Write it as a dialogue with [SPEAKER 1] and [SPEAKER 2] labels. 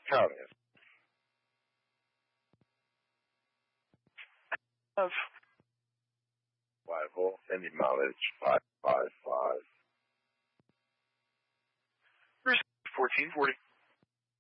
[SPEAKER 1] Count it.
[SPEAKER 2] Of
[SPEAKER 1] Arrival, Indy mileage 555.
[SPEAKER 2] 1440.